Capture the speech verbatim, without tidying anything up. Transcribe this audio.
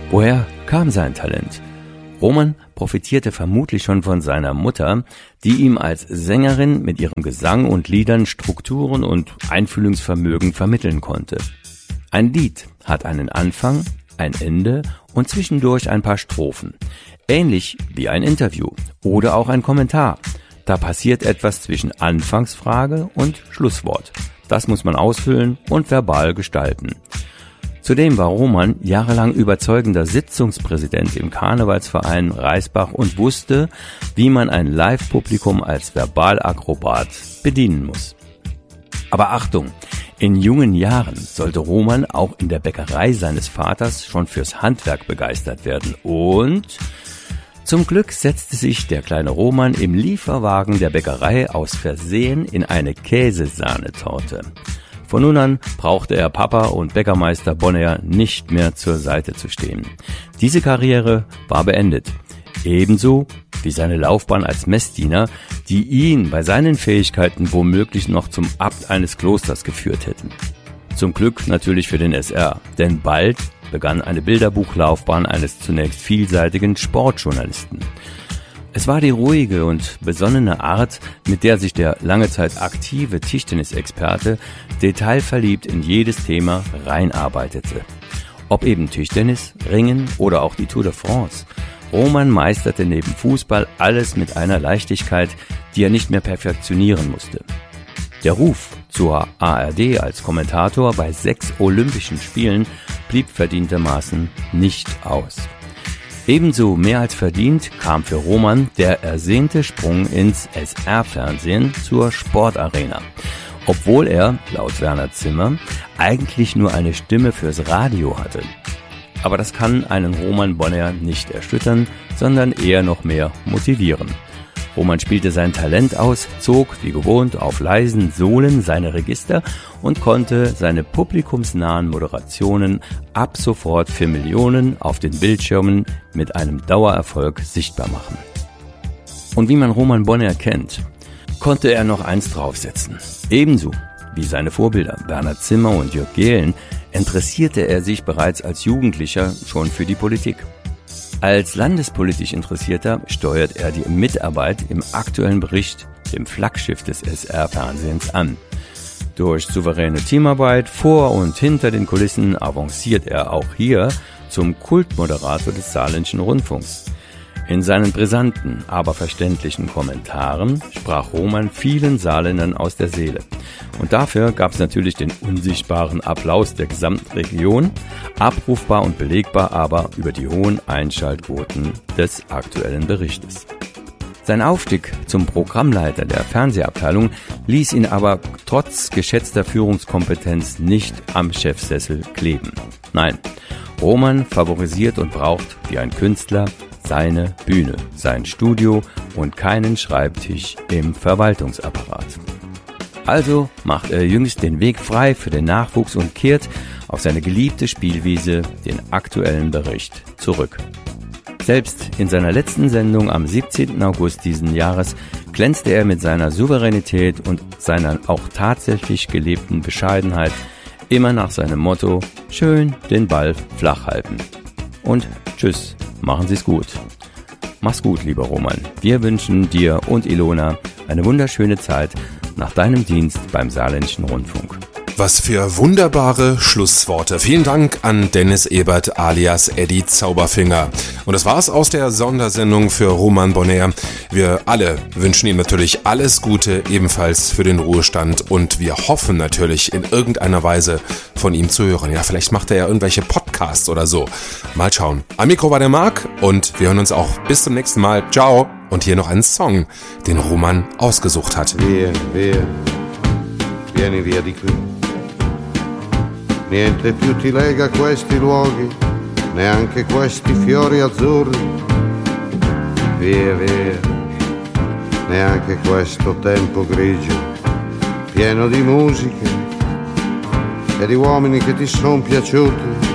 Woher kam sein Talent? Roman profitierte vermutlich schon von seiner Mutter, die ihm als Sängerin mit ihrem Gesang und Liedern Strukturen und Einfühlungsvermögen vermitteln konnte. Ein Lied hat einen Anfang, ein Ende und zwischendurch ein paar Strophen. Ähnlich wie ein Interview oder auch ein Kommentar. Da passiert etwas zwischen Anfangsfrage und Schlusswort. Das muss man ausfüllen und verbal gestalten. Zudem war Roman jahrelang überzeugender Sitzungspräsident im Karnevalsverein Reisbach und wusste, wie man ein Live-Publikum als Verbalakrobat bedienen muss. Aber Achtung, in jungen Jahren sollte Roman auch in der Bäckerei seines Vaters schon fürs Handwerk begeistert werden. Und zum Glück setzte sich der kleine Roman im Lieferwagen der Bäckerei aus Versehen in eine Käsesahnetorte. Von nun an brauchte er Papa und Bäckermeister Bonnayer nicht mehr zur Seite zu stehen. Diese Karriere war beendet. Ebenso wie seine Laufbahn als Messdiener, die ihn bei seinen Fähigkeiten womöglich noch zum Abt eines Klosters geführt hätten. Zum Glück natürlich für den S R, denn bald begann eine Bilderbuchlaufbahn eines zunächst vielseitigen Sportjournalisten. Es war die ruhige und besonnene Art, mit der sich der lange Zeit aktive Tischtennisexperte detailverliebt in jedes Thema reinarbeitete. Ob eben Tischtennis, Ringen oder auch die Tour de France. Roman meisterte neben Fußball alles mit einer Leichtigkeit, die er nicht mehr perfektionieren musste. Der Ruf zur A R D als Kommentator bei sechs Olympischen Spielen blieb verdientermaßen nicht aus. Ebenso mehr als verdient kam für Roman der ersehnte Sprung ins S R-Fernsehen zur Sportarena. Obwohl er, laut Werner Zimmer, eigentlich nur eine Stimme fürs Radio hatte. Aber das kann einen Roman Bonnayer nicht erschüttern, sondern eher noch mehr motivieren. Roman spielte sein Talent aus, zog wie gewohnt auf leisen Sohlen seine Register und konnte seine publikumsnahen Moderationen ab sofort für Millionen auf den Bildschirmen mit einem Dauererfolg sichtbar machen. Und wie man Roman Bonnayer kennt, konnte er noch eins draufsetzen. Ebenso wie seine Vorbilder Werner Zimmer und Jörg Gehlen interessierte er sich bereits als Jugendlicher schon für die Politik. Als landespolitisch Interessierter steuert er die Mitarbeit im aktuellen Bericht, dem Flaggschiff des S R-Fernsehens, an. Durch souveräne Teamarbeit vor und hinter den Kulissen avanciert er auch hier zum Kultmoderator des Saarländischen Rundfunks. In seinen brisanten, aber verständlichen Kommentaren sprach Roman vielen Saarländern aus der Seele. Und dafür gab es natürlich den unsichtbaren Applaus der gesamten Region, abrufbar und belegbar aber über die hohen Einschaltquoten des aktuellen Berichtes. Sein Aufstieg zum Programmleiter der Fernsehabteilung ließ ihn aber trotz geschätzter Führungskompetenz nicht am Chefsessel kleben. Nein, Roman favorisiert und braucht, wie ein Künstler, seine Bühne, sein Studio und keinen Schreibtisch im Verwaltungsapparat. Also macht er jüngst den Weg frei für den Nachwuchs und kehrt auf seine geliebte Spielwiese, den aktuellen Bericht, zurück. Selbst in seiner letzten Sendung am siebzehnten August diesen Jahres glänzte er mit seiner Souveränität und seiner auch tatsächlich gelebten Bescheidenheit immer nach seinem Motto: schön den Ball flach halten. Und tschüss. Machen Sie's gut. Mach's gut, lieber Roman. Wir wünschen dir und Ilona eine wunderschöne Zeit nach deinem Dienst beim Saarländischen Rundfunk. Was für wunderbare Schlussworte. Vielen Dank an Dennis Ebert alias Eddie Zauberfinger. Und das war's aus der Sondersendung für Roman Bonnayer. Wir alle wünschen ihm natürlich alles Gute, ebenfalls für den Ruhestand. Und wir hoffen natürlich in irgendeiner Weise von ihm zu hören. Ja, vielleicht macht er ja irgendwelche Podcasts oder so. Mal schauen. Am Mikro war der Marc und wir hören uns auch bis zum nächsten Mal. Ciao. Und hier noch einen Song, den Roman ausgesucht hat. Vieni, via, vieni via di qui. Niente più ti lega questi luoghi, neanche questi fiori azzurri. Via, via, neanche questo tempo grigio, pieno di musiche e di uomini che ti son piaciuti.